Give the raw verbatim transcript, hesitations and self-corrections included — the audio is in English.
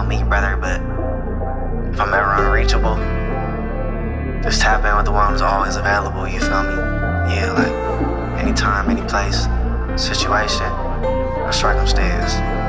me, brother, but if I'm ever unreachable, just tap in with the one who's always available, you feel me? Yeah, like, anytime, any place, situation, or circumstance.